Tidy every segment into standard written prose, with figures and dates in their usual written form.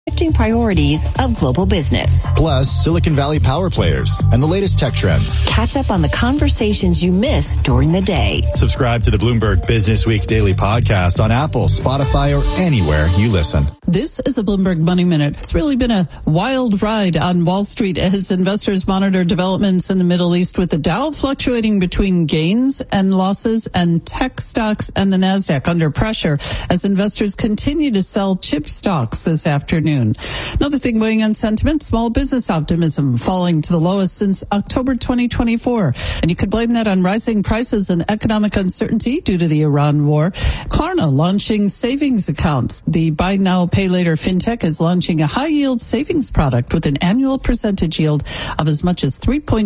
shifting priorities of global business. Plus, Silicon Valley power players and the latest tech trends. Catch up on the conversations you missed during the day. Subscribe to the Bloomberg Business Week Daily Podcast on Apple, Spotify, or anywhere you listen. This is a Bloomberg Money Minute. It's really been a wild ride on Wall Street as investors monitor developments in the Middle East, with the Dow fluctuating between gains and losses and tech stocks and the Nasdaq under pressure as investors continue to sell chip stocks this afternoon. Another thing weighing on sentiment, small business optimism falling to the lowest since October 2024. And you could blame that on rising prices and economic uncertainty due to the Iran war. Klarna launching savings accounts. The buy now, pay later fintech is launching a high yield savings product with an annual percentage yield of as much as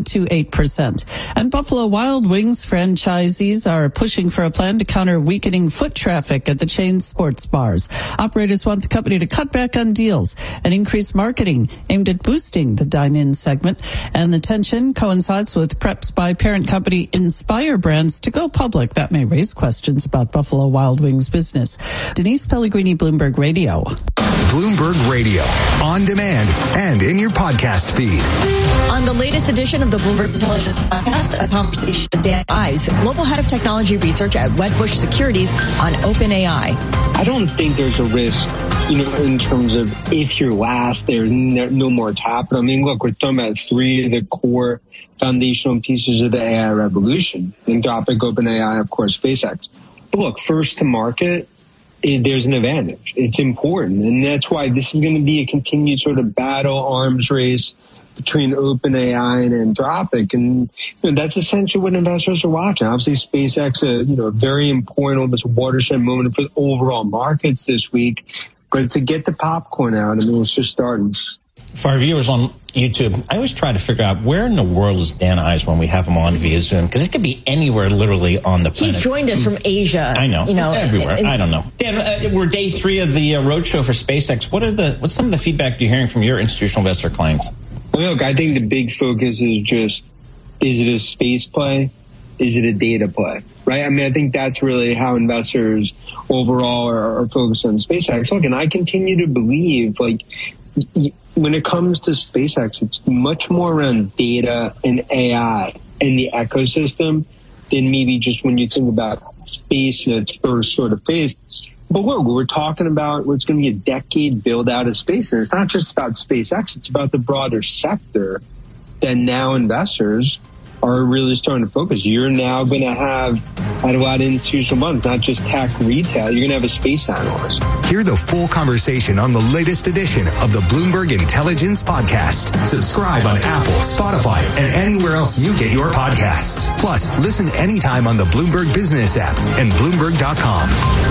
3.28%. And Buffalo Wild Wings franchisees are pushing for a plan to counter weakening foot traffic at the chain sports bars. Operators want the company to cut back on deals and increase marketing aimed at boosting the dine-in segment. And the tension coincides with preps by parent company Inspire Brands to go public. That may raise questions about Buffalo Wild Wings business. Denise Pellegrini, Bloomberg Radio. Bloomberg Radio, on demand and in your podcast feed. On the latest edition of the Bloomberg Intelligence Podcast, a conversation with Dan Ives, Global Head of Technology Research at Wedbush Securities on OpenAI. I don't think there's a risk, in terms of if you're last, there's no more capital. I mean, look, we're talking about three of the core foundational pieces of the AI revolution: Anthropic, OpenAI, of course, SpaceX. But look, first to market, there's an advantage. It's important. And that's why this is going to be a continued sort of battle arms race between OpenAI and Anthropic. And that's essentially what investors are watching. Obviously, SpaceX, a very important, almost watershed moment for the overall markets this week. But to get the popcorn out, it's just starting. For our viewers on YouTube, I always try to figure out where in the world is Dan Ives when we have him on via Zoom, because it could be anywhere literally on the planet. He's joined us from Asia. I know, everywhere. I don't know. Dan, we're day 3 of the roadshow for SpaceX. What's some of the feedback you're hearing from your institutional investor clients? Well, look, I think the big focus is just, is it a space play? Is it a data play? Right? I think that's really how investors overall are focused on SpaceX. Look, and I continue to believe, when it comes to SpaceX, it's much more around data and AI and the ecosystem than maybe just when you think about space in its first sort of phase. But look, we're talking about what's going to be a decade build out of space. And it's not just about SpaceX, it's about the broader sector that now investors are really starting to focus. You're now going to have a lot of institutional funds, not just tech retail. You're going to have a space analyst. Hear the full conversation on the latest edition of the Bloomberg Intelligence Podcast. Subscribe on Apple, Spotify, and anywhere else you get your podcasts. Plus, listen anytime on the Bloomberg Business app and Bloomberg.com.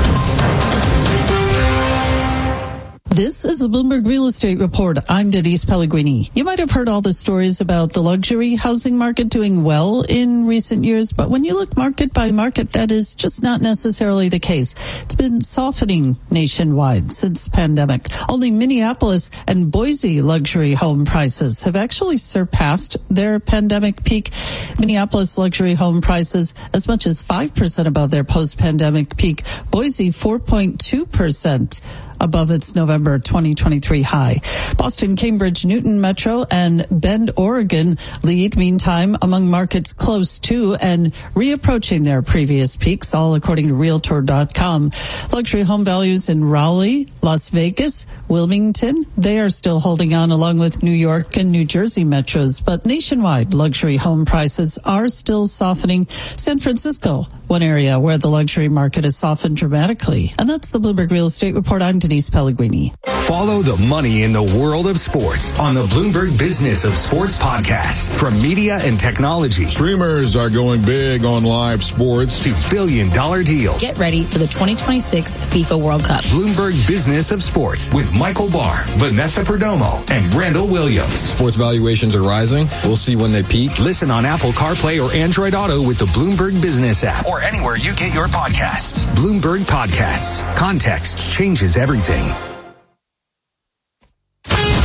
This is the Bloomberg Real Estate Report. I'm Denise Pellegrini. You might have heard all the stories about the luxury housing market doing well in recent years, but when you look market by market, that is just not necessarily the case. It's been softening nationwide since pandemic. Only Minneapolis and Boise luxury home prices have actually surpassed their pandemic peak. Minneapolis luxury home prices as much as 5% above their post-pandemic peak. Boise 4.2% above its November 2023 high. Boston, Cambridge, Newton Metro, and Bend, Oregon lead, meantime, among markets close to and reapproaching their previous peaks, all according to Realtor.com. Luxury home values in Raleigh, Las Vegas, Wilmington, they are still holding on along with New York and New Jersey metros, but nationwide luxury home prices are still softening. San Francisco, one area where the luxury market has softened dramatically. And that's the Bloomberg Real Estate Report. I'm Denise Pellegrini. Follow the money in the world of sports on the Bloomberg Business of Sports podcast. From media and technology, streamers are going big on live sports, to billion-dollar deals. Get ready for the 2026 FIFA World Cup. Bloomberg Business of Sports with Michael Barr, Vanessa Perdomo, and Randall Williams. Sports valuations are rising. We'll see when they peak. Listen on Apple CarPlay or Android Auto with the Bloomberg Business app or anywhere you get your podcasts. Bloomberg Podcasts. Context changes everything.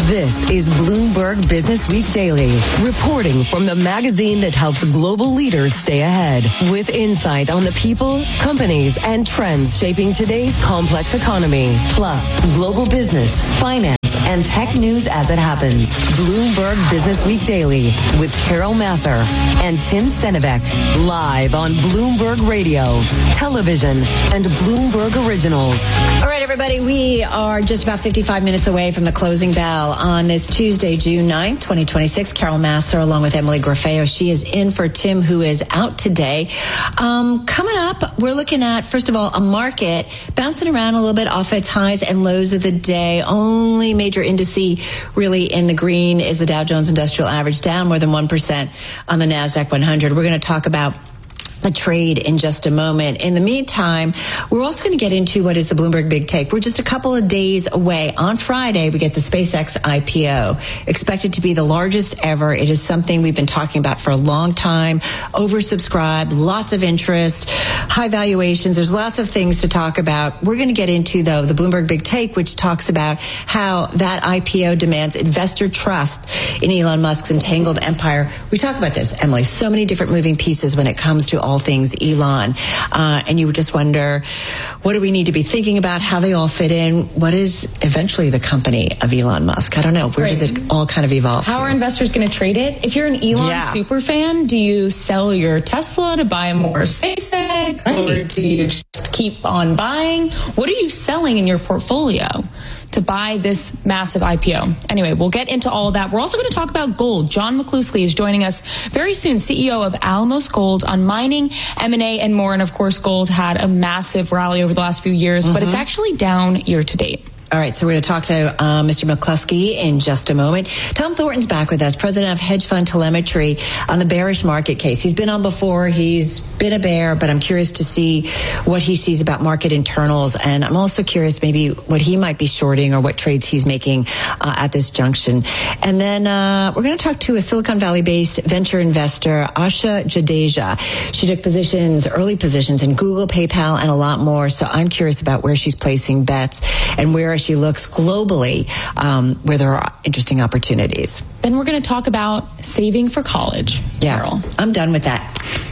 This is Bloomberg Business Week Daily, reporting from the magazine that helps global leaders stay ahead, with insight on the people, companies, and trends shaping today's complex economy, plus global business, finance, and tech news as it happens. Bloomberg Business Week Daily with Carol Massar and Tim Stenivek, live on Bloomberg Radio, television, and Bloomberg Originals. All right, everybody, we are just about 55 minutes away from the closing bell on this Tuesday, June 9th, 2026. Carol Massar along with Emily Grafeo. She is in for Tim, who is out today. Coming up, we're looking at, first of all, a market bouncing around a little bit off its highs and lows of the day. Only major indice really in the green is the Dow Jones Industrial Average, down more than 1% on the NASDAQ 100. We're going to talk about the trade in just a moment. In the meantime, we're also going to get into what is the Bloomberg Big Take. We're just a couple of days away. On Friday, we get the SpaceX IPO, expected to be the largest ever. It is something we've been talking about for a long time, oversubscribed, lots of interest, high valuations. There's lots of things to talk about. We're going to get into, though, the Bloomberg Big Take, which talks about how that IPO demands investor trust in Elon Musk's entangled empire. We talk about this, Emily, so many different moving pieces when it comes to all things Elon. And you just wonder, what do we need to be thinking about, how they all fit in? What is eventually the company of Elon Musk? I don't know. Where does it all kind of evolve How to? are investors going to trade it? If you're an Elon super fan, do you sell your Tesla to buy more SpaceX? Or do you just keep on buying? What are you selling in your portfolio to buy this massive IPO? Anyway, we'll get into all of that. We're also going to talk about gold. John McCluskey is joining us very soon, CEO of Alamos Gold, on mining, M&A, and more. And of course, gold had a massive rally over the last few years, but it's actually down year to date. All right, so we're going to talk to Mr. McCluskey in just a moment. Tom Thornton's back with us, president of Hedge Fund Telemetry, on the bearish market case. He's been on before. He's been a bear, but I'm curious to see what he sees about market internals. And I'm also curious maybe what he might be shorting or what trades he's making at this junction. And then we're going to talk to a Silicon Valley-based venture investor, Asha Jadeja. She took early positions in Google, PayPal, and a lot more. So I'm curious about where she's placing bets and where she looks globally, where there are interesting opportunities. Then we're going to talk about saving for college. Yeah, Carol. I'm done with that.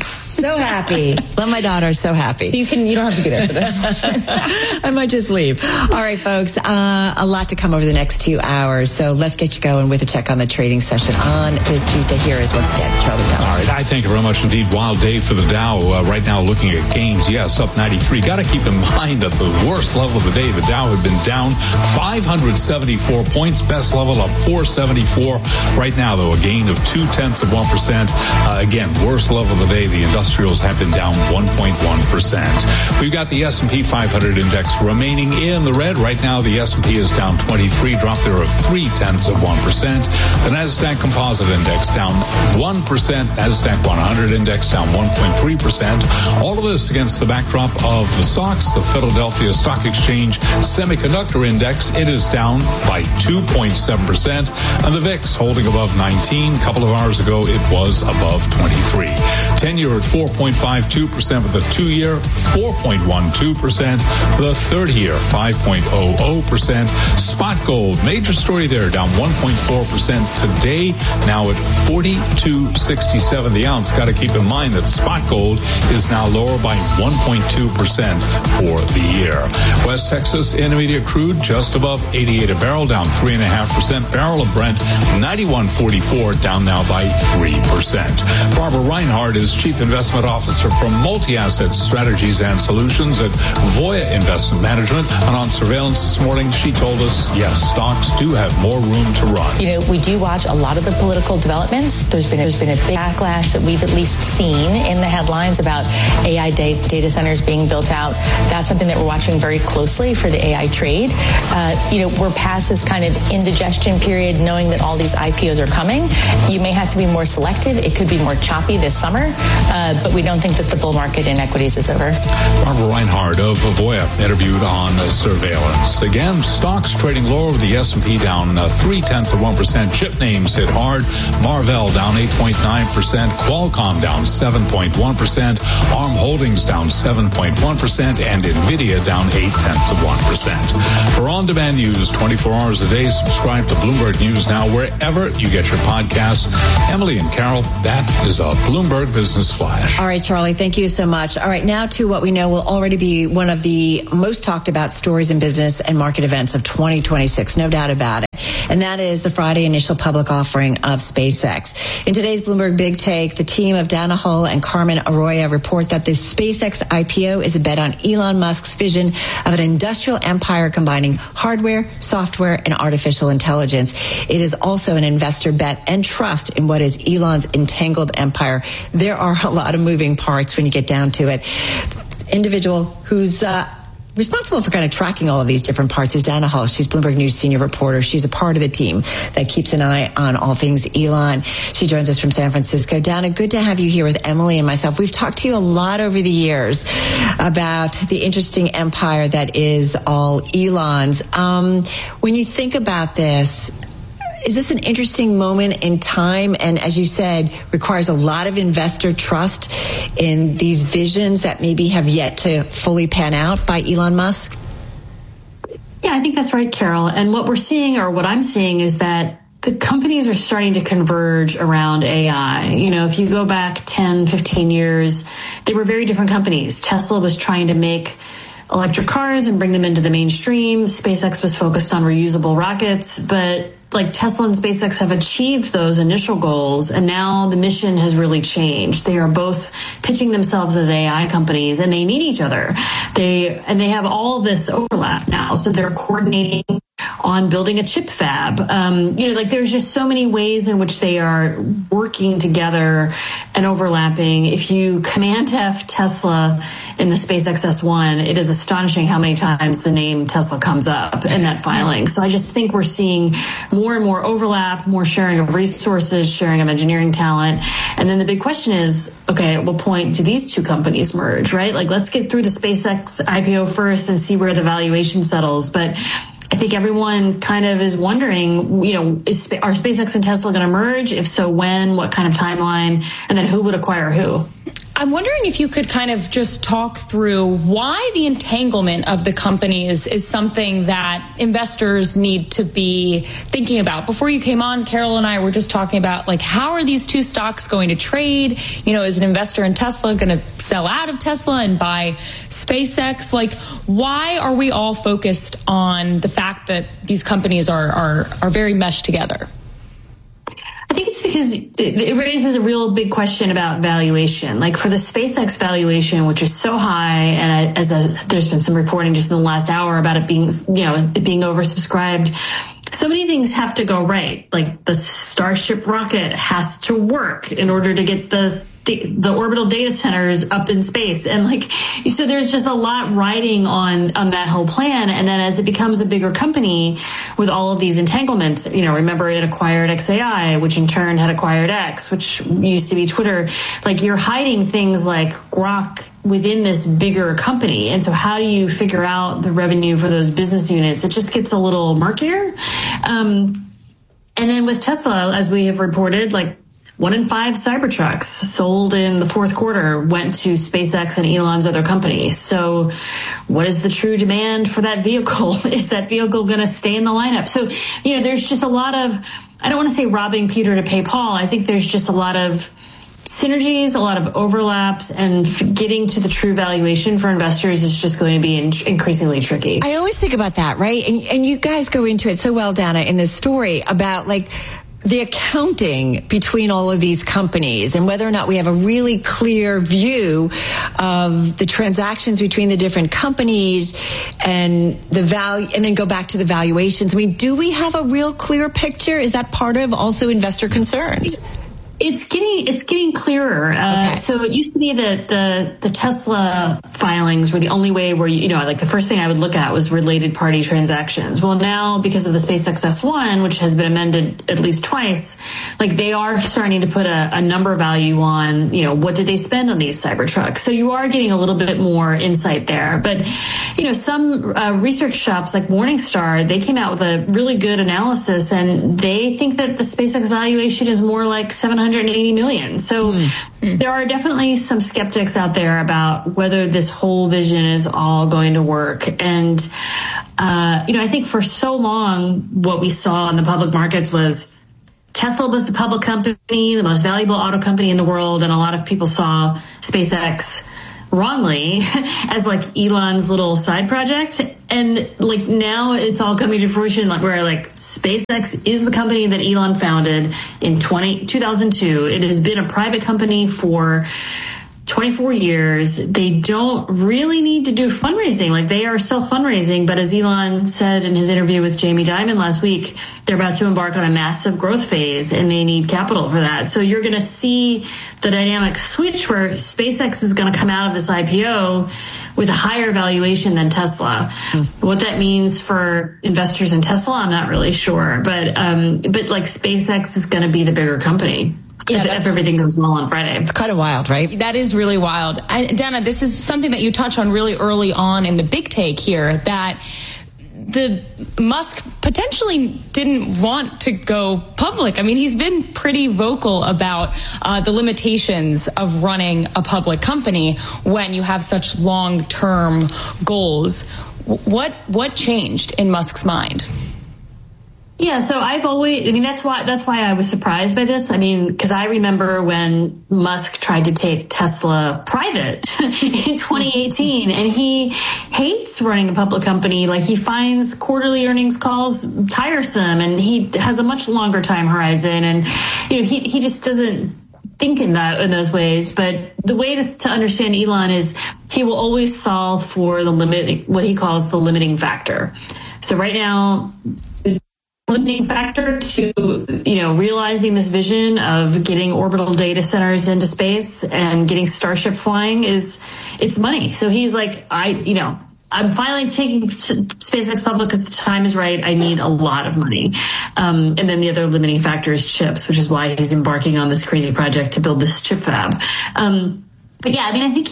So happy. Love my daughter. So happy. So you don't have to be there for this. I might just leave. All right, folks. A lot to come over the next 2 hours. So let's get you going with a check on the trading session on this Tuesday. Here is once again Charlie Dow. All right. I thank you very much indeed. Wild day for the Dow. Right now looking at gains. Yes, up 93. Got to keep in mind at the worst level of the day, the Dow had been down 574 points. Best level up 474. Right now, though, a gain of 0.2%. Again, worst level of the day. The industrials have been down 1.1%. We've got the S&P 500 index remaining in the red. Right now, the S&P is down 23, drop there of 0.3%. The Nasdaq Composite Index down 1%. Nasdaq 100 Index down 1.3%. All of this against the backdrop of the SOX, the Philadelphia Stock Exchange Semiconductor Index. It is down by 2.7%. And the VIX holding above 19. A couple of hours ago, it was above 23. 10-year at 4.52%, with the 2-year 4.12%, the 30-year 5.00%. Spot gold, major story there, down 1.4% today, now at $42.67 the ounce. Got to keep in mind that spot gold is now lower by 1.2% for the year. West Texas Intermediate crude just above 88 a barrel, down 3.5%. Barrel of Brent 91.44, down now by 3%. Barbara Reinhardt is Chief Investment Officer for Multi-Asset Strategies and Solutions at Voya Investment Management. And on surveillance this morning, she told us, yes, stocks do have more room to run. You know, we do watch a lot of the political developments. There's been a big backlash that we've at least seen in the headlines about AI data centers being built out. That's something that we're watching very closely for the AI trade. We're past this kind of indigestion period, knowing that all these IPOs are coming. You may have to be more selective. It could be more choppy this summer. but we don't think that the bull market in equities is over. Barbara Reinhardt of Avoya interviewed on surveillance. Again, stocks trading lower with the S&P down 0.3%. Chip names hit hard. Marvell down 8.9%. Qualcomm down 7.1%. ARM Holdings down 7.1%. And NVIDIA down 0.8%. For on-demand news 24 hours a day, subscribe to Bloomberg News Now wherever you get your podcasts. Emily and Carol, that is a Bloomberg Business Flash. All right, Charlie, thank you so much. All right, now to what we know will already be one of the most talked about stories in business and market events of 2026, no doubt about it. And that is the Friday initial public offering of SpaceX. In today's Bloomberg Big Take, the team of Dana Hull and Carmen Arroyo report that the SpaceX IPO is a bet on Elon Musk's vision of an industrial empire combining hardware, software, and artificial intelligence. It is also an investor bet and trust in what is Elon's entangled empire. There are a lot of moving parts when you get down to it. Individual who's responsible for kind of tracking all of these different parts is Dana Hull. She's Bloomberg News senior reporter. She's a part of the team that keeps an eye on all things Elon. She joins us from San Francisco. Dana, good to have you here with Emily and myself. We've talked to you a lot over the years about the interesting empire that is all Elon's. When you think about this, is this an interesting moment in time? And as you said, requires a lot of investor trust in these visions that maybe have yet to fully pan out by Elon Musk? Yeah, I think that's right, Carol. And what we're seeing, or what I'm seeing, is that the companies are starting to converge around AI. You know, if you go back 10, 15 years, they were very different companies. Tesla was trying to make electric cars and bring them into the mainstream. SpaceX was focused on reusable rockets, but like Tesla and SpaceX have achieved those initial goals, and now the mission has really changed. They are both pitching themselves as AI companies, and they need each other. They have all this overlap now, so they're coordinating on building a chip fab. There's just so many ways in which they are working together and overlapping. If you Command F Tesla in the SpaceX S1, it is astonishing how many times the name Tesla comes up in that filing. So I just think we're seeing more and more overlap, more sharing of resources, sharing of engineering talent. And then the big question is, okay, at what point do these two companies merge, right? Like, let's get through the SpaceX IPO first and see where the valuation settles. But I think everyone kind of is wondering, are SpaceX and Tesla going to merge? If so, when? What kind of timeline? And then who would acquire who? I'm wondering if you could kind of just talk through why the entanglement of the companies is something that investors need to be thinking about. Before you came on, Carol and I were just talking about, like, how are these two stocks going to trade? Is an investor in Tesla going to sell out of Tesla and buy SpaceX? Like, why are we all focused on the fact that these companies are very meshed together? I think it's because it raises a real big question about valuation. Like, for the SpaceX valuation, which is so high, and there's been some reporting just in the last hour about it being, it being oversubscribed. So many things have to go right. Like, the Starship rocket has to work in order to get the orbital data centers up in space. And so there's just a lot riding on that whole plan. And then as it becomes a bigger company with all of these entanglements, remember it acquired XAI, which in turn had acquired X, which used to be Twitter. Like, you're hiding things like Grok within this bigger company. And so how do you figure out the revenue for those business units? It just gets a little murkier. And then with Tesla, as we have reported, 1 in 5 Cybertrucks sold in the fourth quarter went to SpaceX and Elon's other companies. So what is the true demand for that vehicle? Is that vehicle going to stay in the lineup? So, there's just a lot of, I don't want to say robbing Peter to pay Paul. I think there's just a lot of synergies, a lot of overlaps, and getting to the true valuation for investors is just going to be increasingly tricky. I always think about that, right? And you guys go into it so well, Dana, in this story about the accounting between all of these companies and whether or not we have a really clear view of the transactions between the different companies and the value, and then go back to the valuations. I mean, do we have a real clear picture? Is that part of also investor concerns? It's getting clearer. So it used to be that the Tesla filings were the only way where, like the first thing I would look at was related party transactions. Well, now because of the SpaceX S1, which has been amended at least twice, like they are starting to put a number value on, what did they spend on these Cybertrucks? So you are getting a little bit more insight there. But, some research shops like Morningstar, they came out with a really good analysis, and they think that the SpaceX valuation is more like $780 million. So there are definitely some skeptics out there about whether this whole vision is all going to work. And, I think for so long, what we saw in the public markets was Tesla was the public company, the most valuable auto company in the world. And a lot of people saw SpaceX wrongly as like Elon's little side project. And like now it's all coming to fruition, where like SpaceX is the company that Elon founded in 2002. It has been a private company for 24 years. They don't really need to do fundraising. Like they are self-fundraising, but as Elon said in his interview with Jamie Dimon last week, they're about to embark on a massive growth phase and they need capital for that. So you're going to see the dynamic switch where SpaceX is going to come out of this IPO with a higher valuation than Tesla. What that means for investors in Tesla, I'm not really sure, but like SpaceX is going to be the bigger company. If everything goes well on Friday. It's kind of wild, right? That is really wild. Dana, this is something that you touch on really early on in the big take here, that the Musk potentially didn't want to go public. I mean, he's been pretty vocal about the limitations of running a public company when you have such long-term goals. What changed in Musk's mind? Yeah, so that's why I was surprised by this. I mean, because I remember when Musk tried to take Tesla private in 2018, and he hates running a public company. Like he finds quarterly earnings calls tiresome, and he has a much longer time horizon, and he just doesn't think in those ways. But the way to understand Elon is he will always solve for what he calls the limiting factor. So right now, limiting factor to realizing this vision of getting orbital data centers into space and getting Starship flying it's money. So he's like, I'm finally taking SpaceX public because the time is right. I need a lot of money. And then the other limiting factor is chips, which is why he's embarking on this crazy project to build this chip fab. But yeah, I mean, I think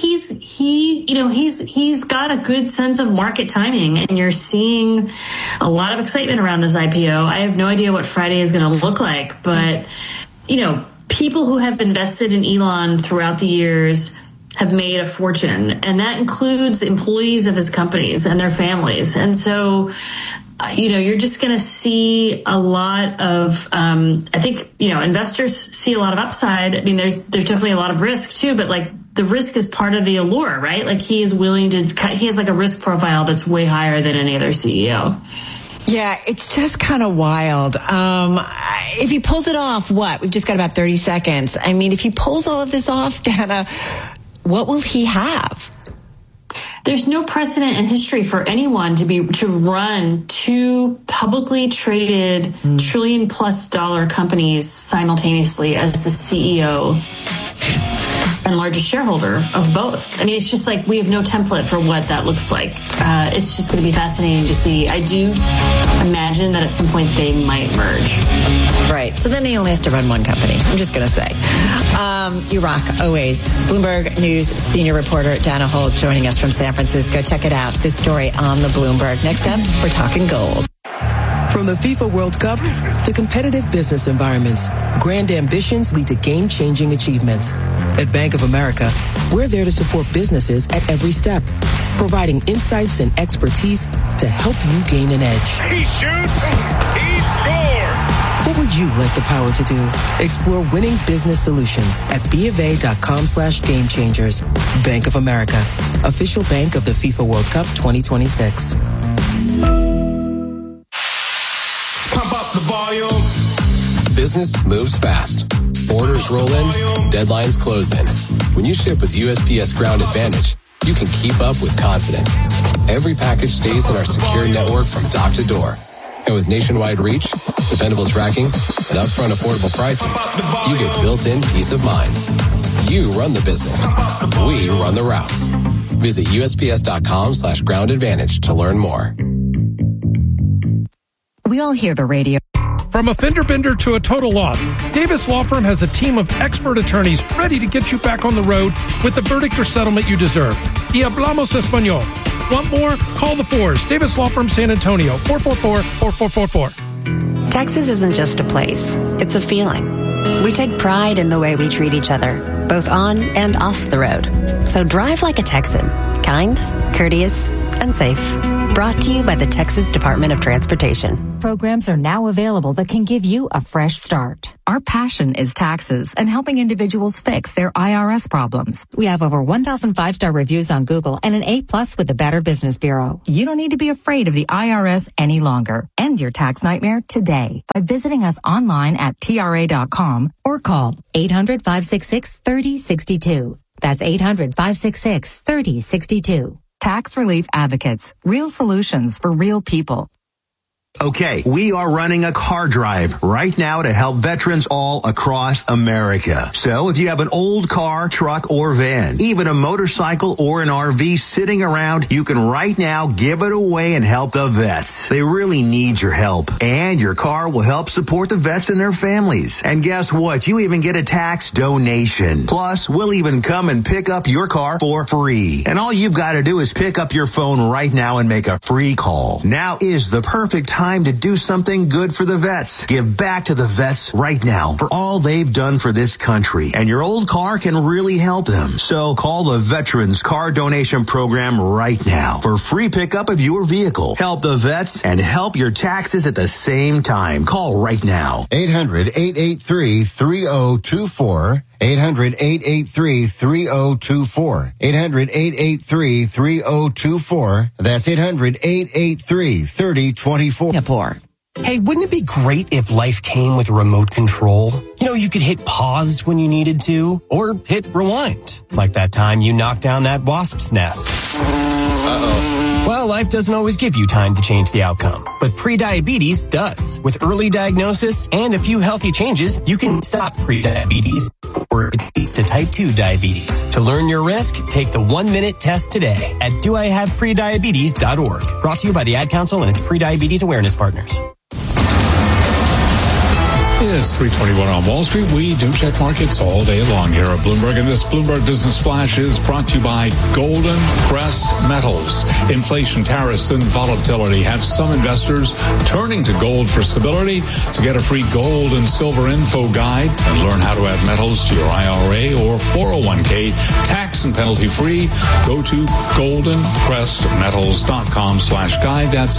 he's got a good sense of market timing, and you're seeing a lot of excitement around this IPO. I have no idea what Friday is going to look like, but people who have invested in Elon throughout the years have made a fortune, and that includes employees of his companies and their families. And so, you're just going to see a lot of, I think, investors see a lot of upside. I mean, there's definitely a lot of risk too, but like the risk is part of the allure, right? Like he is willing to he has like a risk profile that's way higher than any other CEO. Yeah, it's just kind of wild. If he pulls it off, we've just got about 30 seconds. I mean, if he pulls all of this off, Dana, what will he have? There's no precedent in history for anyone to run two publicly traded $1 trillion+ companies simultaneously as the CEO and largest shareholder of both. I mean, it's just like we have no template for what that looks like. It's just going to be fascinating to see. I do imagine that at some point they might merge. Right. So then he only has to run one company. I'm just going to say. You rock, always. Bloomberg News senior reporter Dana Holt joining us from San Francisco. Check it out. This story on the Bloomberg. Next up, we're talking gold. From the FIFA World Cup to competitive business environments, grand ambitions lead to game-changing achievements. At Bank of America, we're there to support businesses at every step, providing insights and expertise to help you gain an edge. He shoots, he scores! What would you like the power to do? Explore winning business solutions at BofA.com/gamechangers. Bank of America, official bank of the FIFA World Cup 2026. The volume. Business moves fast. Orders roll in, deadlines close in. When you ship with USPS Ground Advantage, you can keep up with confidence. Every package stays in our secure network from dock to door. And with nationwide reach, dependable tracking, and upfront affordable pricing, you get built-in peace of mind. You run the business. We run the routes. Visit USPS.com/Ground Advantage to learn more. We all hear the radio. From a fender bender to a total loss, Davis Law Firm has a team of expert attorneys ready to get you back on the road with the verdict or settlement you deserve. Y hablamos español. Want more? Call the Fours. Davis Law Firm, San Antonio, 444-4444. Texas isn't just a place. It's a feeling. We take pride in the way we treat each other, both on and off the road. So drive like a Texan. Kind, courteous, and safe. Brought to you by the Texas Department of Transportation. Programs are now available that can give you a fresh start. Our passion is taxes and helping individuals fix their IRS problems. We have over 1,000 5-star reviews on Google and an A+ with the Better Business Bureau. You don't need to be afraid of the IRS any longer. End your tax nightmare today by visiting us online at TRA.com or call 800-566-3062. That's 800-566-3062. Tax Relief Advocates. Real solutions for real people. Okay, we are running a car drive right now to help veterans all across America. So if you have an old car, truck, or van, even a motorcycle or an RV sitting around, you can right now give it away and help the vets. They really need your help. And your car will help support the vets and their families. And guess what? You even get a tax donation. Plus, we'll even come and pick up your car for free. And all you've got to do is pick up your phone right now and make a free call. Now is the perfect time to do something good for the vets. Give back to the vets right now for all they've done for this country. And your old car can really help them. So call the Veterans Car Donation Program right now for free pickup of your vehicle. Help the vets and help your taxes at the same time. Call right now. 800-883-3024. 800-883-3024. 800-883-3024. That's 800-883-3024. Hey, wouldn't it be great if life came with a remote control? You know, you could hit pause when you needed to, or hit rewind. Like that time you knocked down that wasp's nest. Uh-oh. Well, life doesn't always give you time to change the outcome, but prediabetes does. With early diagnosis and a few healthy changes, you can stop prediabetes or at least to type 2 diabetes. To learn your risk, take the 1-minute test today at doihaveprediabetes.org. Brought to you by the Ad Council and its prediabetes awareness partners. It's 3:21 on Wall Street. We do check markets all day long here at Bloomberg, and this Bloomberg Business Flash is brought to you by Golden Crest Metals. Inflation, tariffs, and volatility have some investors turning to gold for stability. To get a free gold and silver info guide and learn how to add metals to your IRA or 401k tax and penalty free, go to goldencrestmetals.com/guide. That's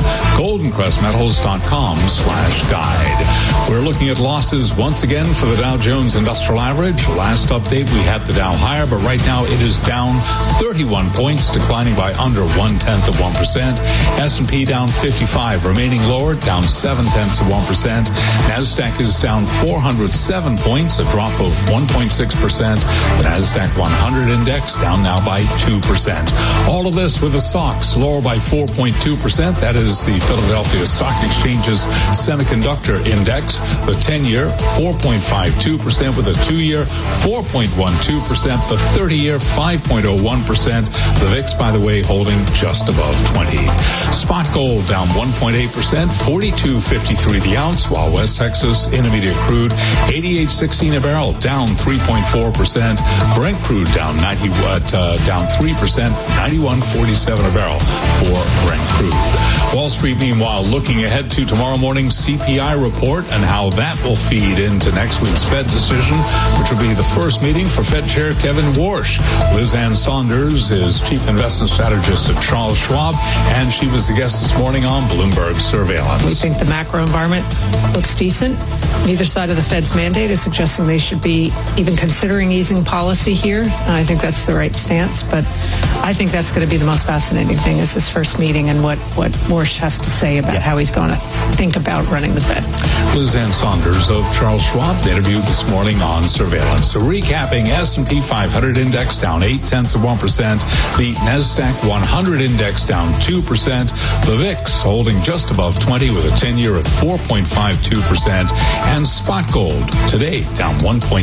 goldencrestmetals.com/guide. We're looking at losses once again for the Dow Jones Industrial Average. Last update, we had the Dow higher, but right now it is down 31 points, declining by under 0.1%. S&P down 55, remaining lower, down 0.7%. NASDAQ is down 407 points, a drop of 1.6%. The NASDAQ 100 index down now by 2%. All of this with the SOX lower by 4.2%. That is the Philadelphia Stock Exchange's semiconductor index. The 10-year, 4.52%, with a 2-year, 4.12%, the 30-year, 5.01%. The VIX, by the way, holding just above 20. Spot gold down 1.8%, 42.53 the ounce, while West Texas Intermediate crude, 88.16 a barrel, down 3.4%. Brent crude down 3%, 91.47 a barrel for Brent crude. Wall Street, meanwhile, looking ahead to tomorrow morning's CPI report and how that will feed into next week's Fed decision, which will be the first meeting for Fed Chair Kevin Warsh. Liz Ann Saunders is Chief Investment Strategist at Charles Schwab, and she was the guest this morning on Bloomberg Surveillance. We think the macro environment looks decent. Neither side of the Fed's mandate is suggesting they should be even considering easing policy here. I think that's the right stance, but I think that's going to be the most fascinating thing is this first meeting and what Warsh has to say about how he's going to think about running the Fed. Liz Ann Saunders of Charles Schwab, interviewed this morning on surveillance. So recapping, S&P 500 index down 0.8%. The NASDAQ 100 index down 2%. The VIX holding just above 20 with a 10-year at 4.52%. And spot gold today down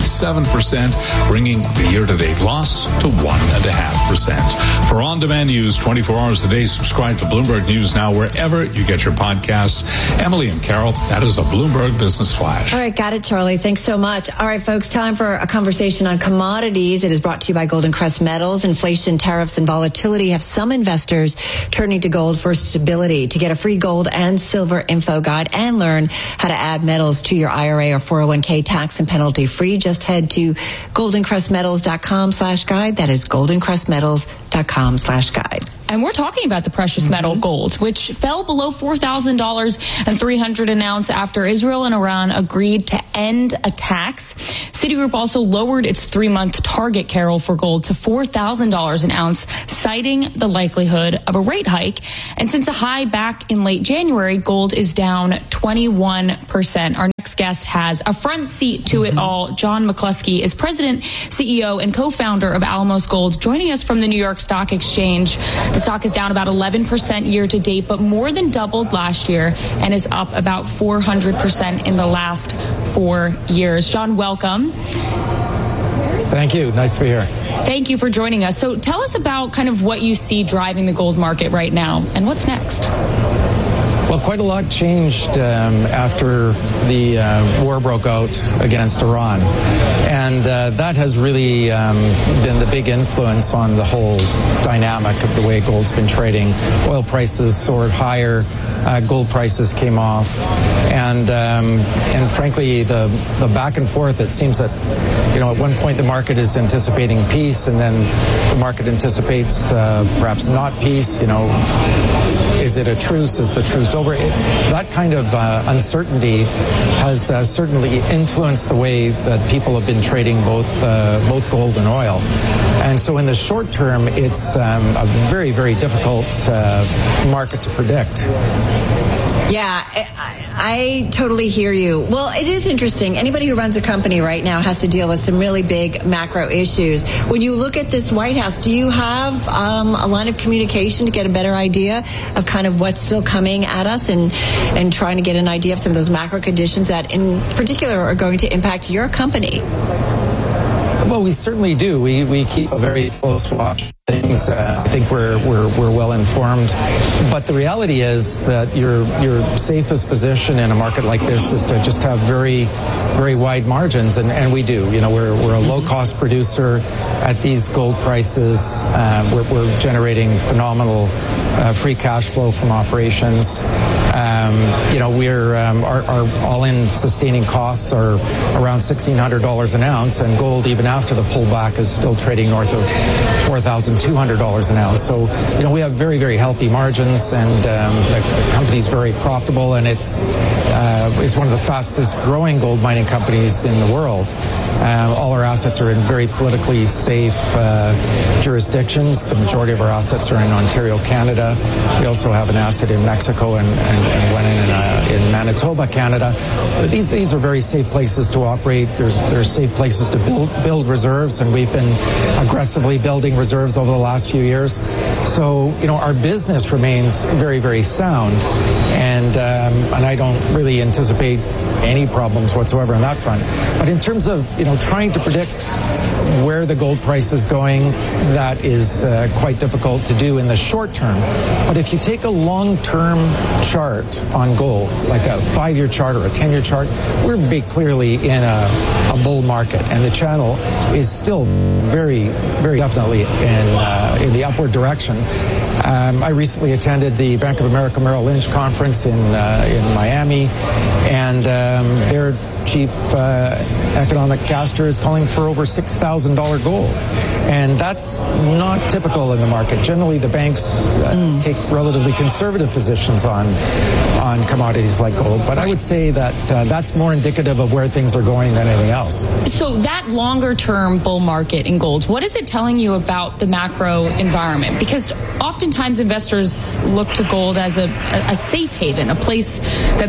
1.7%, bringing the year-to-date loss to 1.5%. For on-demand news 24 hours a day, subscribe to Bloomberg News Now wherever you get your podcasts. Emily and Carol, that is a Bloomberg Business Flash. All right, got it, Charlie. Thanks so much. All right, folks, time for a conversation on commodities. It is brought to you by Golden Crest Metals. Inflation, tariffs, and volatility have some investors turning to gold for stability. To get a free gold and silver info guide and learn how to add metals to your IRA or 401k tax and penalty free, just head to goldencrestmetals.com/guide. That is goldencrestmetals.com/guide. And we're talking about the precious metal gold, which fell below $4,300 an ounce after Israel and Iran agreed to end attacks. Citigroup also lowered its 3-month target, Carol, for gold to $4,000 an ounce, citing the likelihood of a rate hike. And since a high back in late January, gold is down 21%. Our next guest has a front seat to it all. John McCluskey is president, CEO, and co-founder of Alamos Gold, joining us from the New York Stock Exchange. The stock is down about 11% year to date, but more than doubled last year and is up about 400% in the last 4 years. John, welcome. Thank you. Nice to be here. Thank you for joining us. So tell us about kind of what you see driving the gold market right now and what's next. Well, quite a lot changed after the war broke out against Iran. And that has really been the big influence on the whole dynamic of the way gold's been trading. Oil prices soared higher. Gold prices came off. And frankly, the back and forth, it seems that, at one point the market is anticipating peace, and then the market anticipates perhaps not peace, Is it a truce? Is the truce over? That kind of uncertainty has certainly influenced the way that people have been trading both gold and oil. And so in the short term, it's a very, very difficult market to predict. Yeah, I totally hear you. Well, it is interesting. Anybody who runs a company right now has to deal with some really big macro issues. When you look at this White House, do you have a line of communication to get a better idea of kind of what's still coming at us and trying to get an idea of some of those macro conditions that in particular are going to impact your company? Well, we certainly do. We keep a very close watch. Things. I think we're well informed, but the reality is that your safest position in a market like this is to just have very, very wide margins, and we do. We're a low cost producer at these gold prices. We're generating phenomenal free cash flow from operations. Our all-in sustaining costs are around $1,600 an ounce, and gold, even after the pullback, is still trading north of $4,200 an ounce. So, we have very, very healthy margins, and the company's very profitable, and it's one of the fastest growing gold mining companies in the world. All our assets are in very politically safe jurisdictions. The majority of our assets are in Ontario, Canada. We also have an asset in Mexico and one in Manitoba, Canada. These are very safe places to operate. There's safe places to build reserves, and we've been aggressively building reserves over the last few years. So, our business remains very, very sound, and I don't really anticipate any problems whatsoever on that front. But in terms of, trying to predict where the gold price is going, that is quite difficult to do in the short term. But if you take a long-term chart on gold, like a 5-year chart or a 10-year chart, we're very clearly in a bull market, and the channel is still very, very definitely in the upward direction. I recently attended the Bank of America Merrill Lynch conference in Miami, and their chief economic caster is calling for over $6,000 gold. And that's not typical in the market. Generally, the banks take relatively conservative positions on commodities like gold. But I would say that that's more indicative of where things are going than anything else. So that longer-term bull market in gold, what is it telling you about the macro environment? Because oftentimes investors look to gold as a safe haven, a place that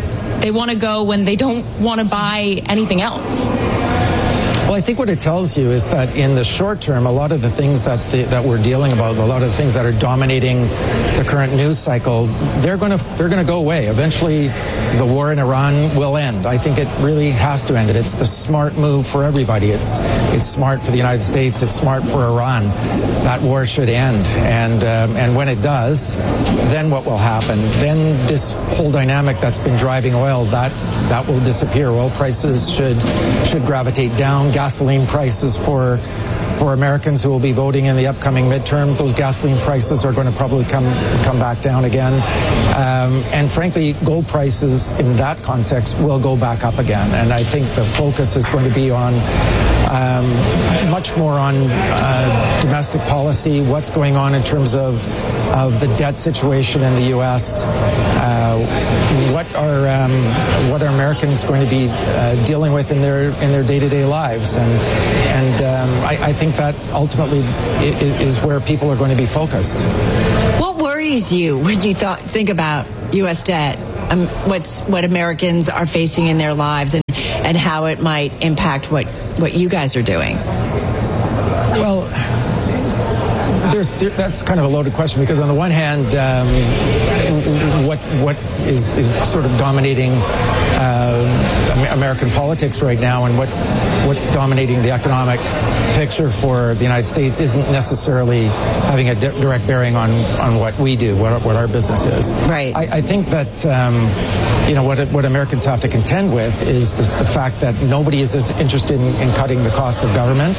They want to go when they don't want to buy anything else. Well, I think what it tells you is that in the short term, a lot of the things that we're dealing about, a lot of the things that are dominating the current news cycle, they're going to go away. Eventually, the war in Iran will end. I think it really has to end. It's the smart move for everybody. It's smart for the United States. It's smart for Iran. That war should end. And when it does, then what will happen? Then this whole dynamic that's been driving oil, that will disappear. Oil prices should gravitate down. Gasoline prices for Americans who will be voting in the upcoming midterms, those gasoline prices are going to probably come back down again. And frankly, gold prices in that context will go back up again. And I think the focus is going to be on much more on domestic policy, what's going on in terms of the debt situation in the U.S., what are Americans going to be dealing with in their day-to-day lives, and I think that ultimately is where people are going to be focused. What worries you when you think about U.S. debt? What Americans are facing in their lives, and how it might impact what you guys are doing? Well, that's kind of a loaded question, because on the one hand, what is sort of dominating American politics right now, and what's dominating the economic picture for the United States isn't necessarily having a direct bearing on what we do, what our business is. Right. I think that what Americans have to contend with is the fact that nobody is interested in cutting the cost of government.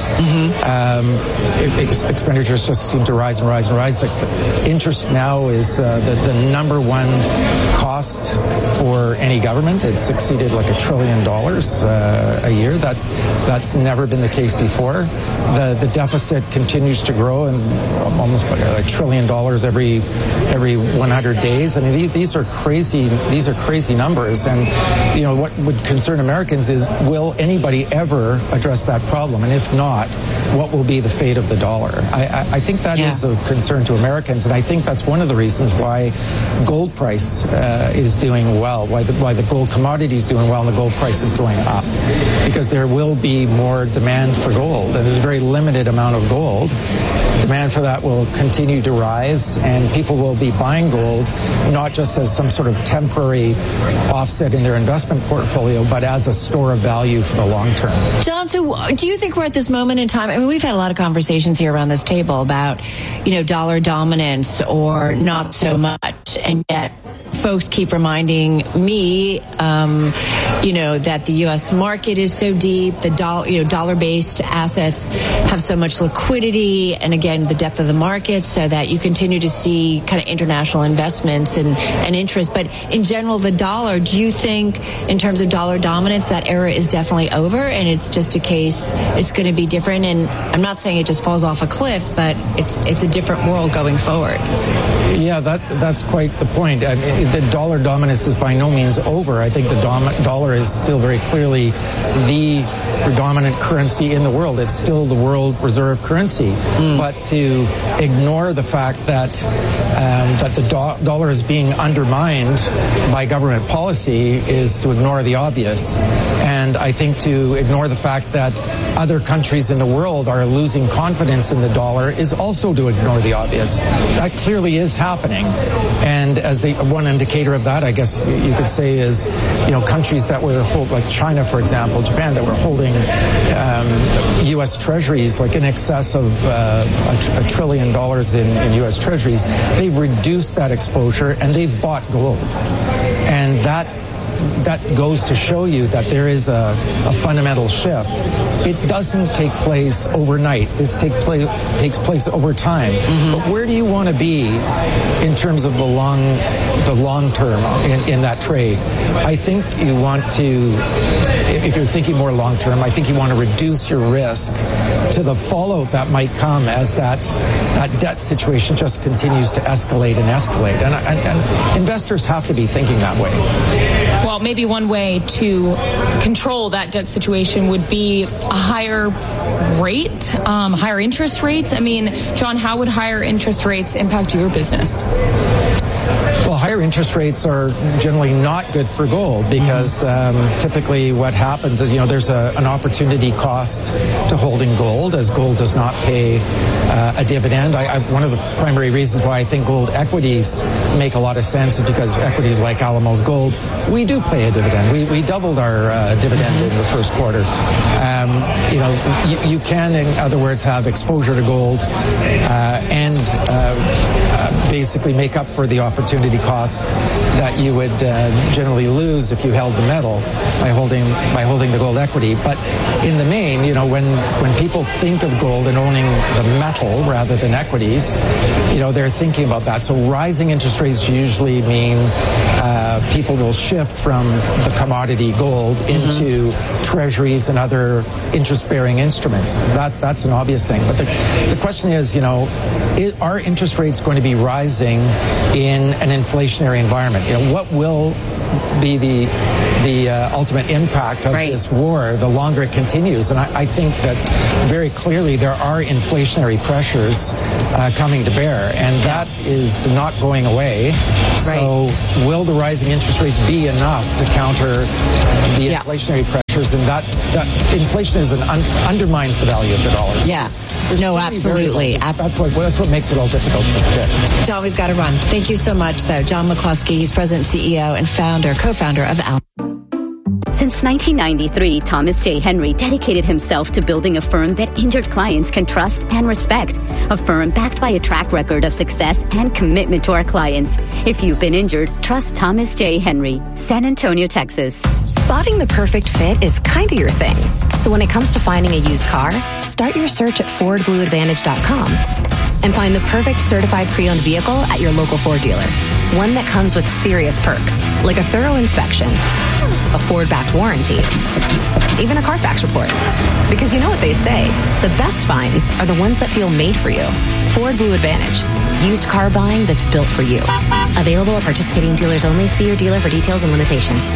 Expenditures just seem to rise and rise and rise. The interest now is the number one cost for any government. It's exceeded like $1 trillion a year. That's never been the case before. The deficit continues to grow, and almost $1 trillion every 100 days. I mean, these are crazy numbers. And what would concern Americans is, will anybody ever address that problem? And if not, what will be the fate of the dollar? I think that is of concern to Americans, and I think that's one of the reasons why gold price is doing well, why the gold commodity is doing well, and the gold price is going up, because there will be more demand for gold, and there's a very limited amount of gold. Demand for that will continue to rise, and people will be buying gold not just as some sort of temporary offset in their investment portfolio, but as a store of value for the long term. John, so do you think we're at this moment in time? I mean, we've had a lot of conversations here around this table about, dollar dominance or not so much, and yet folks keep reminding me, that the U.S. market is so deep, the dollar-based assets have so much liquidity, and again, the depth of the market, so that you continue to see kind of international investments and interest. But in general, the dollar, do you think in terms of dollar dominance, that era is definitely over, and it's just a case, it's going to be different? And I'm not saying it just falls off a cliff, but it's a different world going forward. Yeah, that's quite the point. I mean, the dollar dominance is by no means over. I think the dollar is still very clearly the predominant currency in the world. It's still the world reserve currency. But to ignore the fact that the dollar is being undermined by government policy is to ignore the obvious. And I think to ignore the fact that other countries in the world are losing confidence in the dollar is also to ignore the obvious. That clearly is happening. And as one indicator of that, I guess you could say, is countries that were like China, for example, Japan, that were holding U.S. Treasuries like in excess of $1 trillion in U.S. Treasuries. They've reduced that exposure and they've bought gold, and that goes to show you that there is a fundamental shift. It doesn't take place overnight. This takes place over time. But where do you want to be in terms of the long term in that trade? I think you want to, if you're thinking more long term, I think you want to reduce your risk to the fallout that might come as that debt situation just continues to escalate and escalate. And investors have to be thinking that way. Well, maybe one way to control that debt situation would be a higher rate, higher interest rates. I mean, John, how would higher interest rates impact your business? Well, higher interest rates are generally not good for gold because typically what happens is, there's an opportunity cost to holding gold, as gold does not pay a dividend. One of the primary reasons why I think gold equities make a lot of sense is because equities like Alamos Gold, we do pay a dividend. We doubled our dividend in the first quarter. You can, in other words, have exposure to gold and basically make up for the opportunity costs that you would generally lose if you held the metal by holding the gold equity. But in the main, when people think of gold and owning the metal rather than equities, they're thinking about that. So rising interest rates usually mean people will shift from the commodity gold into treasuries and other interest-bearing instruments. That's an obvious thing. But the question is, are interest rates going to be rising in an inflationary environment? What will be the ultimate impact of this war the longer it continues? And I think that very clearly there are inflationary pressures coming to bear, and that is not going away. So will the rising interest rates be enough to counter the inflationary pressures? And that inflation undermines the value of the dollars. Yeah. No, absolutely. That's what makes it all difficult to predict. John, we've got to run. Thank you so much, though. John McCluskey, he's president, CEO, and co-founder of Alamos. Since 1993, Thomas J. Henry dedicated himself to building a firm that injured clients can trust and respect. A firm backed by a track record of success and commitment to our clients. If you've been injured, trust Thomas J. Henry, San Antonio, Texas. Spotting the perfect fit is kind of your thing. So when it comes to finding a used car, start your search at FordBlueAdvantage.com and find the perfect certified pre-owned vehicle at your local Ford dealer. One that comes with serious perks, like a thorough inspection, a Ford-backed warranty, even a Carfax report. Because you know what they say, the best finds are the ones that feel made for you. Ford Blue Advantage. Used car buying that's built for you. Available at participating dealers only. See your dealer for details and limitations.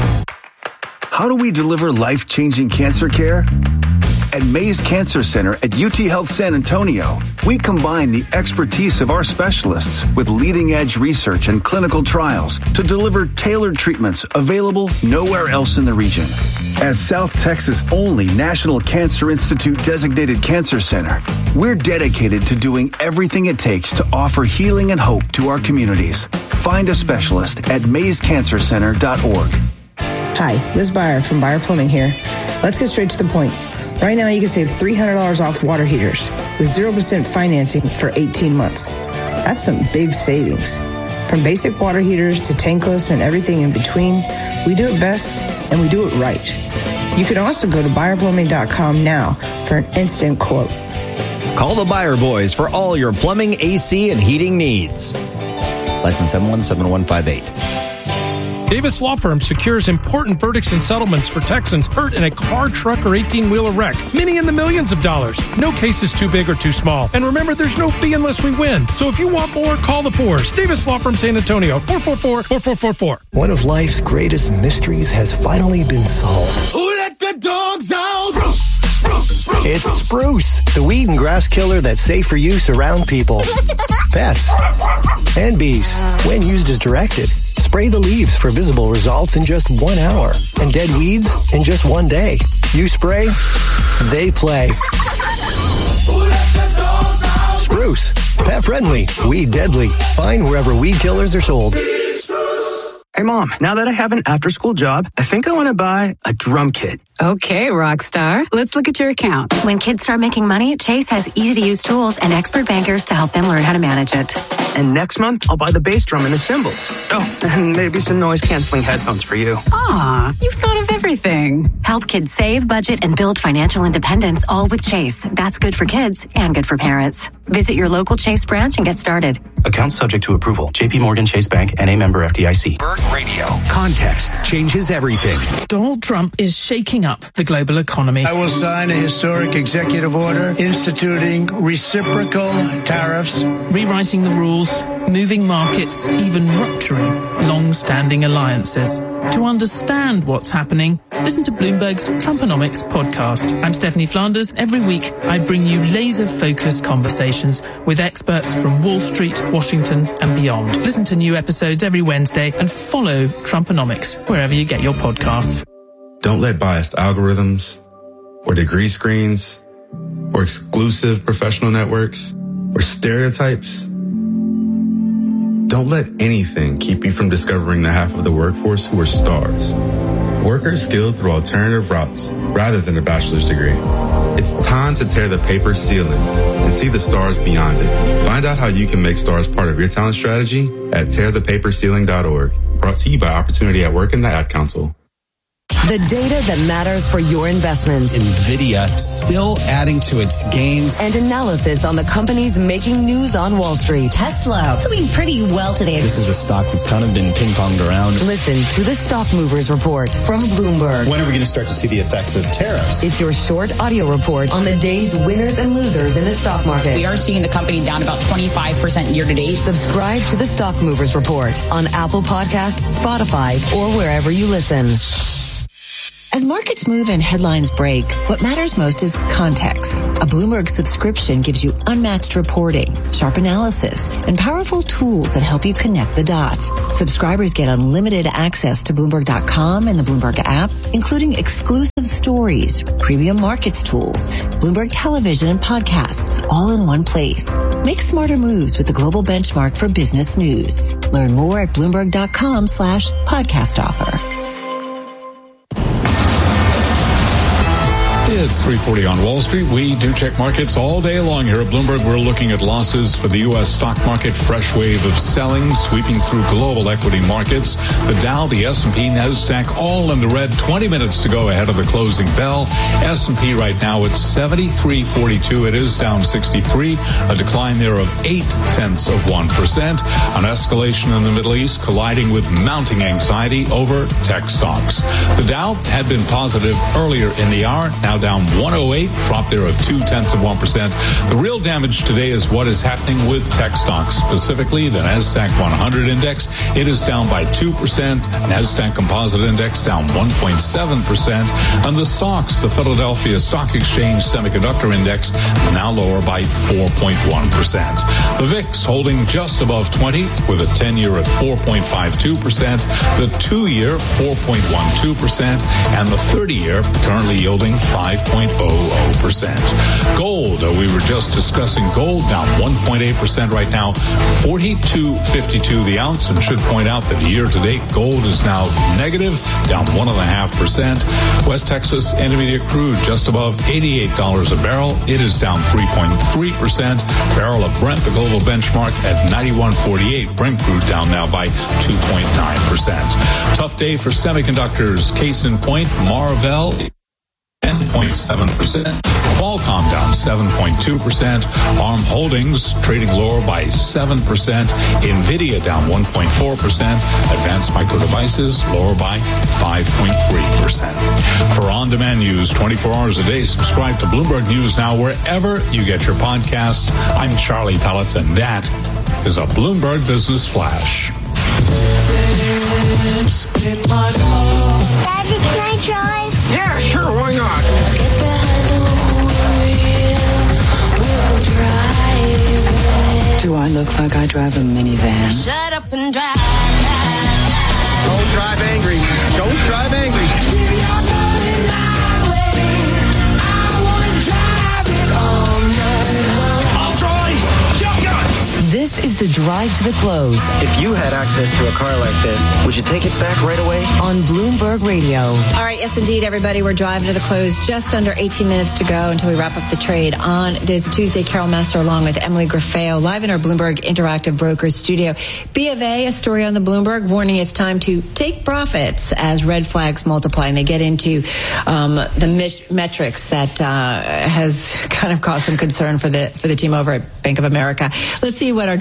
How do we deliver life-changing cancer care? At Mays Cancer Center at UT Health San Antonio, we combine the expertise of our specialists with leading-edge research and clinical trials to deliver tailored treatments available nowhere else in the region. As South Texas' only National Cancer Institute designated cancer center, we're dedicated to doing everything it takes to offer healing and hope to our communities. Find a specialist at mayscancercenter.org. Hi, Liz Byer from Byer Plumbing here. Let's get straight to the point. Right now, you can save $300 off water heaters with 0% financing for 18 months. That's some big savings. From basic water heaters to tankless and everything in between, we do it best and we do it right. You can also go to BuyerPlumbing.com now for an instant quote. Call the Byer Boys for all your plumbing, AC, and heating needs. License 717158. Davis Law Firm secures important verdicts and settlements for Texans hurt in a car, truck, or 18-wheeler wreck. Many in the millions of dollars. No case is too big or too small. And remember, there's no fee unless we win. So if you want more, call the Fours. Davis Law Firm San Antonio, 444-4444. One of life's greatest mysteries has finally been solved. Who let the dogs out? Spruce, spruce, spruce. It's Spruce, the weed and grass killer that's safe for use around people, pets, and bees when used as directed. Spray the leaves for visible results in just 1 hour and dead weeds in just 1 day. You spray, they play. Spruce, pet friendly, weed deadly. Find wherever weed killers are sold. Hey Mom, now that I have an after-school job, I think I want to buy a drum kit. Okay, Rockstar. Let's look at your account. When kids start making money, Chase has easy-to-use tools and expert bankers to help them learn how to manage it. And next month, I'll buy the bass drum and the cymbals. Oh, and maybe some noise-canceling headphones for you. Aw, you've thought of everything. Help kids save, budget, and build financial independence, all with Chase. That's good for kids and good for parents. Visit your local Chase branch and get started. Account subject to approval. JP Morgan Chase Bank, N.A. member FDIC. Berg Radio. Context changes everything. Donald Trump is shaking up up the global economy. I will sign a historic executive order instituting reciprocal tariffs, rewriting the rules, moving markets, even rupturing long-standing alliances. To understand what's happening, listen to Bloomberg's Trumponomics podcast. I'm Stephanie Flanders. Every week, I bring you laser-focused conversations with experts from Wall Street, Washington, and beyond. Listen to new episodes every Wednesday and follow Trumponomics wherever you get your podcasts. Don't let biased algorithms or degree screens or exclusive professional networks or stereotypes. Don't let anything keep you from discovering the half of the workforce who are stars. Workers skilled through alternative routes rather than a bachelor's degree. It's time to tear the paper ceiling and see the stars beyond it. Find out how you can make stars part of your talent strategy at tearthepaperceiling.org. Brought to you by Opportunity at Work and the Ad Council. The data that matters for your investment. NVIDIA still adding to its gains. And analysis on the companies making news on Wall Street. Tesla doing pretty well today. This is a stock that's kind of been ping-ponged around. Listen to the Stock Movers Report from Bloomberg. When are we going to start to see the effects of tariffs? It's your short audio report on the day's winners and losers in the stock market. We are seeing the company down about 25% year to date. Subscribe to the Stock Movers Report on Apple Podcasts, Spotify, or wherever you listen. As markets move and headlines break, what matters most is context. A Bloomberg subscription gives you unmatched reporting, sharp analysis, and powerful tools that help you connect the dots. Subscribers get unlimited access to Bloomberg.com and the Bloomberg app, including exclusive stories, premium markets tools, Bloomberg television, and podcasts, all in one place. Make smarter moves with the global benchmark for business news. Learn more at Bloomberg.com/podcast offer. It's 3:40 on Wall Street. We do check markets all day long here at Bloomberg. We're looking at losses for the U.S. stock market. Fresh wave of selling sweeping through global equity markets. The Dow, the S&P, NASDAQ, all in the red. 20 minutes to go ahead of the closing bell. S&P right now at 73.42. It is down 63. A decline there of 0.8%. An escalation in the Middle East colliding with mounting anxiety over tech stocks. The Dow had been positive earlier in the hour. Now down 108, drop there of 0.2%. The real damage today is what is happening with tech stocks, specifically the NASDAQ 100 index. It is down by 2%. NASDAQ Composite Index down 1.7%. And the SOX, the Philadelphia Stock Exchange Semiconductor Index, now lower by 4.1%. The VIX holding just above 20 with a 10-year at 4.52%, the 2-year 4.12%, and the 30-year currently yielding 5.00%. Gold, we were just discussing gold, down 1.8% right now, 42.52 the ounce, and should point out that year to date, gold is now negative, down 1.5%. West Texas Intermediate crude just above $88 a barrel. It is down 3.3%. Barrel of Brent, the global benchmark, at 91.48. Brent crude down now by 2.9%. Tough day for semiconductors. Case in point, Marvell 10.7%. Qualcomm down 7.2%. ARM Holdings trading lower by 7%. NVIDIA down 1.4%. Advanced Micro Devices lower by 5.3%. For on-demand news 24 hours a day, subscribe to Bloomberg News Now wherever you get your podcast. I'm Charlie Pellet, and that is a Bloomberg Business Flash. Daddy, can I drive? Yeah, sure, why not? Let's get behind the wheel, we'll drive it. Do I look like I drive a minivan? Shut up and drive. Don't drive angry. Don't drive angry. I'll drive. Shotgun. This is the drive to the close. If you had access to a car like this, would you take it back right away? On Bloomberg Radio. All right, yes, indeed, everybody. We're driving to the close. Just under 18 minutes to go until we wrap up the trade on this Tuesday. Carol Master along with Emily Grafeo live in our Bloomberg Interactive Brokers studio. B of A, a story on the Bloomberg warning it's time to take profits as red flags multiply. And they get into the metrics that has kind of caused some concern for the team over at Bank of America. Let's see what our drive to the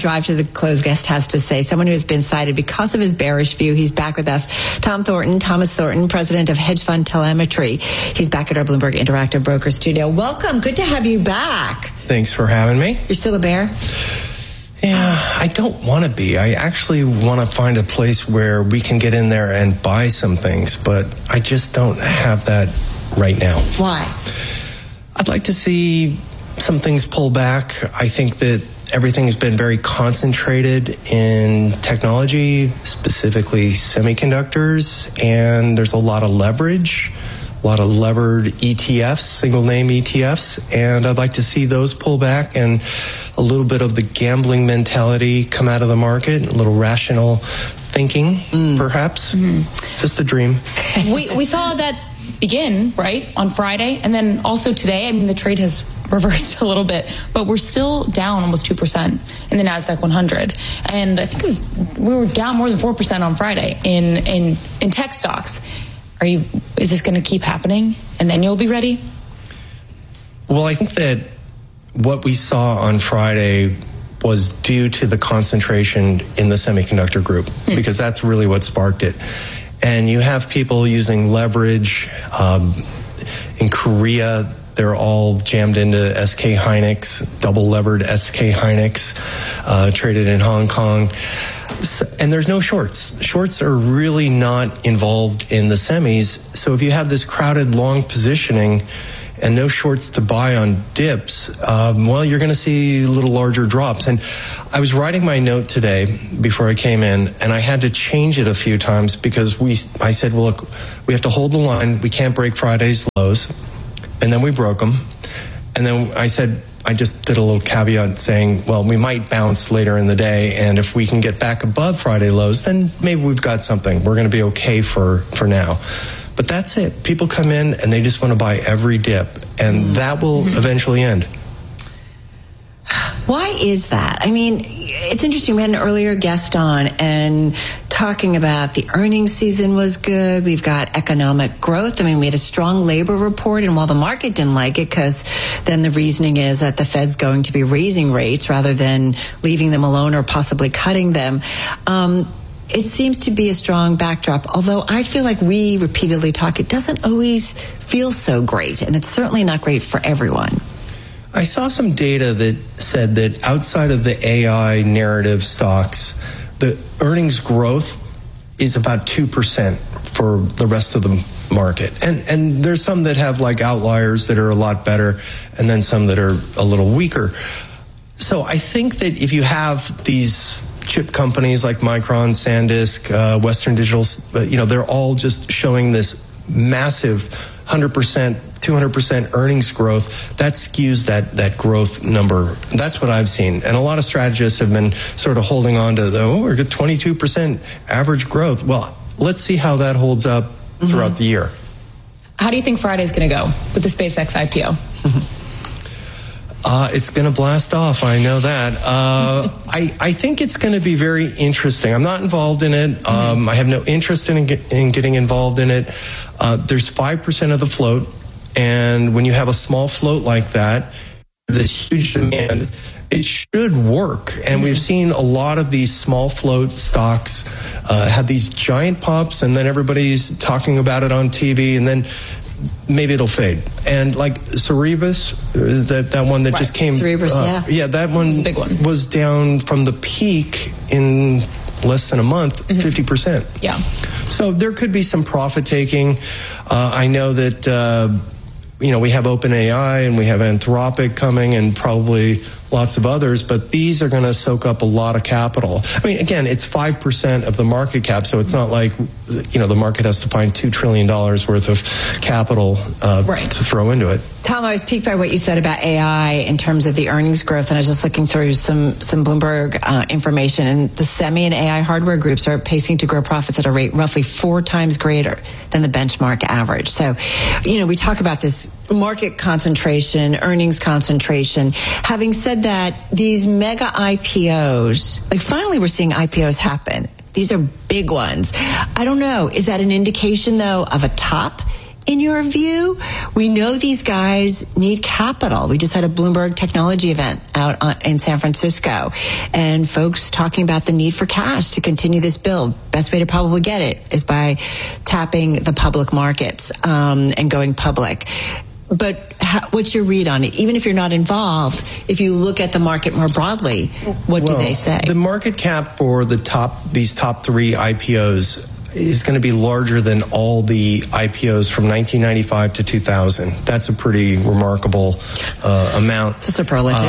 close guest has to say, someone who has been cited because of his bearish view. He's back with us. Thomas Thornton, president of Hedge Fund Telemetry. He's back at our Bloomberg Interactive Broker Studio. Welcome. Good to have you back. Thanks for having me. You're still a bear? Yeah, I don't want to be. I actually want to find a place where we can get in there and buy some things, but I just don't have that right now. Why? I'd like to see some things pull back. I think that everything's been very concentrated in technology, specifically semiconductors, and there's a lot of leverage. A lot of levered ETFs, single name ETFs, and I'd like to see those pull back and a little bit of the gambling mentality come out of the market, a little rational thinking, perhaps. Just a dream. We saw that begin, right, on Friday, and then also today. I mean, the trade has reversed a little bit, but we're still down almost 2% in the NASDAQ 100. And I think we were down more than 4% on Friday in tech stocks. Is this going to keep happening and then you'll be ready? Well, I think that what we saw on Friday was due to the concentration in the semiconductor group, because that's really what sparked it. And you have people using leverage. In Korea, they're all jammed into SK Hynix, double levered SK Hynix, traded in Hong Kong. So, and there's no shorts. Shorts are really not involved in the semis. So if you have this crowded long positioning and no shorts to buy on dips, well, you're going to see a little larger drops. And I was writing my note today before I came in, and I had to change it a few times because I said, well, look, we have to hold the line. We can't break Friday's lows. And then we broke them. And then I said, I just did a little caveat saying, well, we might bounce later in the day, and if we can get back above Friday lows, then maybe we've got something. We're going to be okay for now. But that's it. People come in and they just want to buy every dip, and that will eventually end. Why is that? I mean, it's interesting. We had an earlier guest on and talking about the earnings season was good. We've got economic growth. I mean, we had a strong labor report, and while the market didn't like it, because then the reasoning is that the Fed's going to be raising rates rather than leaving them alone or possibly cutting them. It seems to be a strong backdrop, although I feel like we repeatedly talk, it doesn't always feel so great, and it's certainly not great for everyone. I saw some data that said that outside of the AI narrative stocks, the earnings growth is about 2% for the rest of the market. And there's some that have like outliers that are a lot better, and then some that are a little weaker. So I think that if you have these chip companies like Micron, SanDisk, Western Digital, they're all just showing this massive 100%, 200% earnings growth, that skews that growth number. That's what I've seen. And a lot of strategists have been sort of holding on to we're at 22% average growth. Well, let's see how that holds up throughout the year. How do you think Friday's going to go with the SpaceX IPO? It's going to blast off. I know that. I think it's going to be very interesting. I'm not involved in it. I have no interest in getting involved in it. There's 5% of the float. And when you have a small float like that, this huge demand, it should work. And we've seen a lot of these small float stocks have these giant pops, and then everybody's talking about it on TV, and then maybe it'll fade. And like Cerebras, that one that just came. Cerebras, yeah, that one was down from the peak in less than a month, 50%. Yeah. So there could be some profit taking. I know that, we have OpenAI and we have Anthropic coming and probably lots of others, but these are going to soak up a lot of capital. I mean, again, it's 5% of the market cap, so it's not like, the market has to find $2 trillion worth of capital to throw into it. Tom, I was piqued by what you said about AI in terms of the earnings growth, and I was just looking through some Bloomberg information, and the semi and AI hardware groups are pacing to grow profits at a rate roughly 4 times greater than the benchmark average. So, we talk about this market concentration, earnings concentration. Having said that, these mega IPOs, finally we're seeing IPOs happen. These are big ones. I don't know. Is that an indication, though, of a top in your view? We know these guys need capital. We just had a Bloomberg technology event out in San Francisco, and folks talking about the need for cash to continue this build. Best way to probably get it is by tapping the public markets and going public. But what's your read on it? Even if you're not involved, if you look at the market more broadly, what do they say? The market cap for these top three IPOs is going to be larger than all the IPOs from 1995 to 2000. That's a pretty remarkable amount. It's a superlative.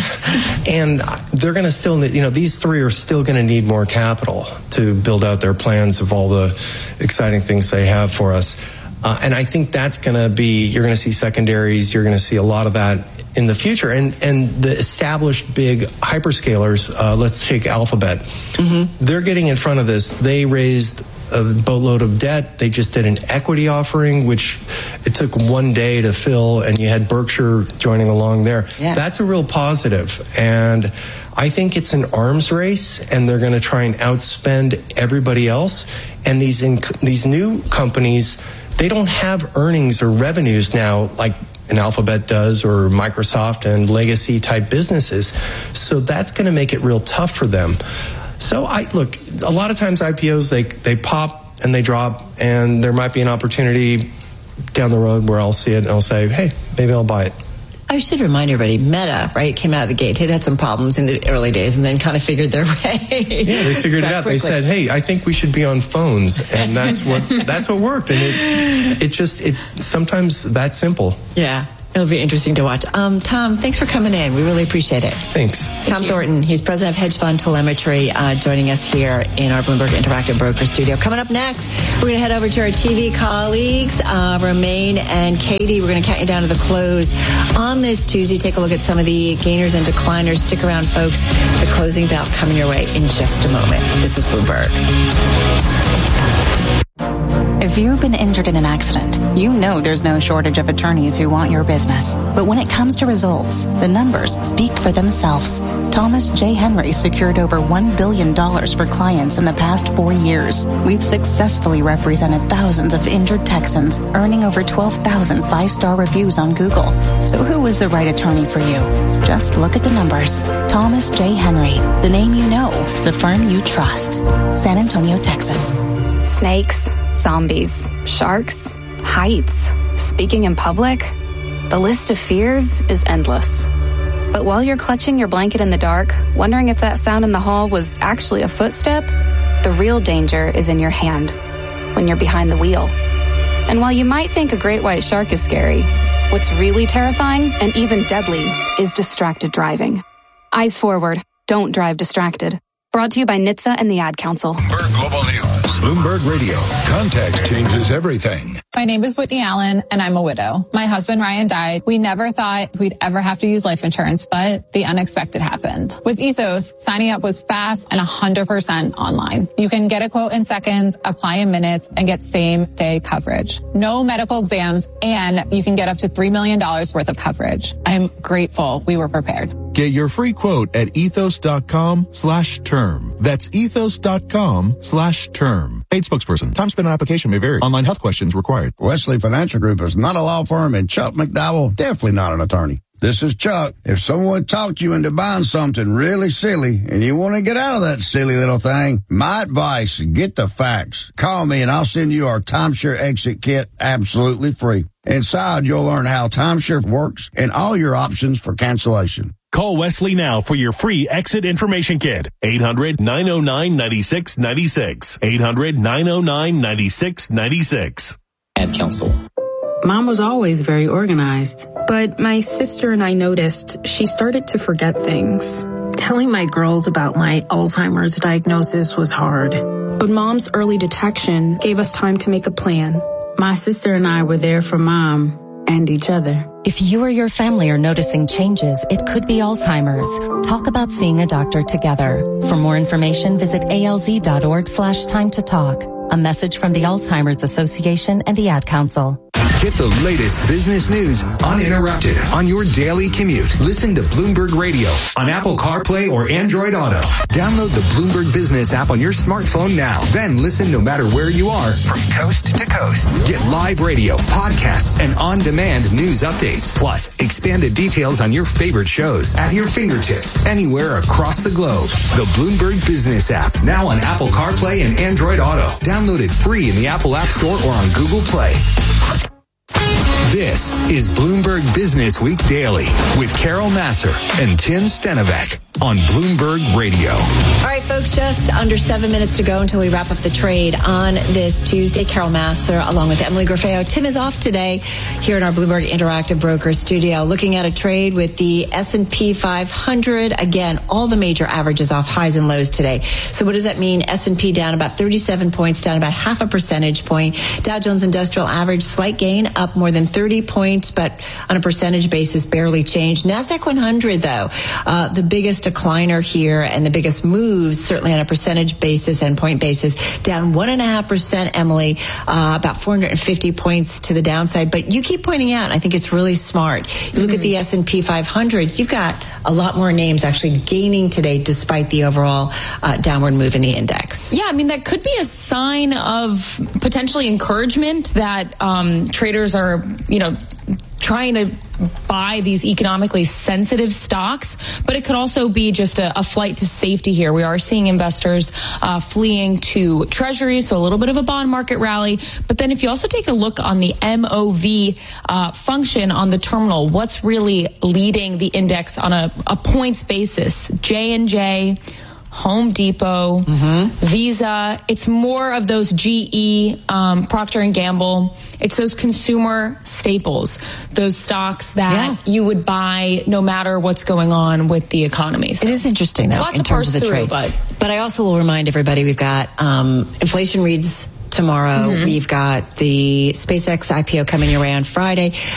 And they're going to still, these three are still going to need more capital to build out their plans of all the exciting things they have for us. And I think that's going to be, you're going to see secondaries, you're going to see a lot of that in the future. And the established big hyperscalers, let's take Alphabet. Mm-hmm. They're getting in front of this. They raised a boatload of debt. They just did an equity offering, which it took one day to fill, and you had Berkshire joining along there. Yeah. That's a real positive. And I think it's an arms race, and they're going to try and outspend everybody else. And these new companies, they don't have earnings or revenues now like an Alphabet does or Microsoft and legacy type businesses. So that's going to make it real tough for them. So look, a lot of times IPOs, they pop and they drop, and there might be an opportunity down the road where I'll see it and I'll say, hey, maybe I'll buy it. I should remind everybody, Meta, right, came out of the gate. It had some problems in the early days and then kind of figured their way. Yeah, they figured it out. Quickly. They said, hey, I think we should be on phones. And that's what worked. And it sometimes that's simple. Yeah. It'll be interesting to watch. Tom, thanks for coming in. We really appreciate it. Thanks. Tom Thornton, he's president of Hedge Fund Telemetry, joining us here in our Bloomberg Interactive Broker Studio. Coming up next, we're going to head over to our TV colleagues, Romaine and Katie. We're going to count you down to the close on this Tuesday. Take a look at some of the gainers and decliners. Stick around, folks. The closing bell coming your way in just a moment. This is Bloomberg. If you've been injured in an accident, you know there's no shortage of attorneys who want your business. But when it comes to results, the numbers speak for themselves. Thomas J. Henry secured over $1 billion for clients in the past 4 years. We've successfully represented thousands of injured Texans, earning over 12,000 five-star reviews on Google. So who is the right attorney for you? Just look at the numbers. Thomas J. Henry, the name you know, the firm you trust. San Antonio, Texas. Snakes, zombies, sharks, heights, speaking in public. The list of fears is endless. But while you're clutching your blanket in the dark, wondering if that sound in the hall was actually a footstep, the real danger is in your hand, when you're behind the wheel. And while you might think a great white shark is scary, what's really terrifying and even deadly is distracted driving. Eyes forward, don't drive distracted. Brought to you by NHTSA and the Ad Council. Bloomberg Global News. Bloomberg Radio. Context changes everything. My name is Whitney Allen, and I'm a widow. My husband, Ryan, died. We never thought we'd ever have to use life insurance, but the unexpected happened. With Ethos, signing up was fast and 100% online. You can get a quote in seconds, apply in minutes, and get same-day coverage. No medical exams, and you can get up to $3 million worth of coverage. I'm grateful we were prepared. Get your free quote at ethos.com/term. That's ethos.com/term. Paid spokesperson. Time spent on application may vary. Online health questions required. Wesley Financial Group is not a law firm, and Chuck McDowell, definitely not an attorney. This is Chuck. If someone talked you into buying something really silly and you want to get out of that silly little thing, my advice, get the facts. Call me and I'll send you our timeshare exit kit absolutely free. Inside, you'll learn how timeshare works and all your options for cancellation. Call Wesley now for your free exit information kit. 800-909-9696. 800-909-9696. Ad Council. Mom was always very organized, but my sister and I noticed she started to forget things. Telling my girls about my Alzheimer's diagnosis was hard. But Mom's early detection gave us time to make a plan. My sister and I were there for Mom and each other. If you or your family are noticing changes, it could be Alzheimer's. Talk about seeing a doctor together. For more information, visit alz.org/time to talk. A message from the Alzheimer's Association and the Ad Council. Get the latest business news uninterrupted on your daily commute. Listen to Bloomberg Radio on Apple CarPlay or Android Auto. Download the Bloomberg Business app on your smartphone now. Then listen no matter where you are from coast to coast. Get live radio, podcasts, and on-demand news updates. Plus, expanded details on your favorite shows at your fingertips anywhere across the globe. The Bloomberg Business app, now on Apple CarPlay and Android Auto. Download it free in the Apple App Store or on Google Play. This is Bloomberg Business Week Daily with Carol Massar and Tim Stenovec on Bloomberg Radio. All right, folks, just under 7 minutes to go until we wrap up the trade on this Tuesday. Carol Massar along with Emily Grafeo. Tim is off today here in our Bloomberg Interactive Broker studio, looking at a trade with the S&P 500. Again, all the major averages off highs and lows today. So what does that mean? S&P down about 37 points, down about half a percentage point. Dow Jones Industrial Average, slight gain, up more than 30 points, but on a percentage basis, barely changed. NASDAQ 100, though, the biggest decliner here and the biggest moves, certainly on a percentage basis and point basis, down 1.5%, Emily, about 450 points to the downside. But you keep pointing out, I think it's really smart. You look at the S&P 500, you've got a lot more names actually gaining today despite the overall downward move in the index. Yeah, I mean, that could be a sign of potentially encouragement that traders are, trying to buy these economically sensitive stocks, but it could also be just a flight to safety here. We are seeing investors fleeing to treasuries, so a little bit of a bond market rally. But then if you also take a look on the MOV function on the terminal, what's really leading the index on a points basis? J&J, Home Depot, Visa. It's more of those GE, Procter & Gamble. It's those consumer staples, those stocks that you would buy no matter what's going on with the economy. So it is interesting, though, in terms of the trade. But I also will remind everybody we've got inflation reads tomorrow. We've got the SpaceX IPO coming your way on Friday.